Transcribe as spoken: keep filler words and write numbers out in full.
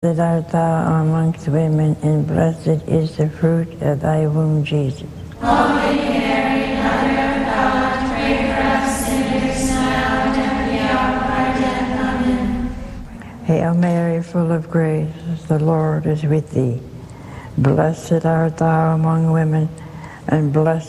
Blessed art thou amongst women, and blessed is the fruit of thy womb, Jesus. Holy Mary, Mother of God, pray for us sinners now and at the hour of our death. Amen. Hail Mary, full of grace, the Lord is with thee. Blessed art thou among women, and blessed